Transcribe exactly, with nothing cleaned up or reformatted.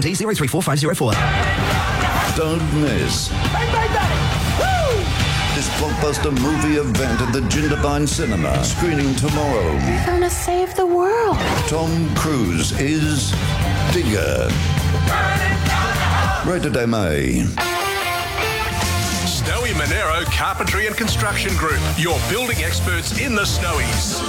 T zero three four five zero four. Don't miss this blockbuster movie event at the Jindabyne Cinema, screening tomorrow. We're gonna save the world. Tom Cruise is Digger. Rated M A. Snowy Monero Carpentry and Construction Group, your building experts in the Snowies.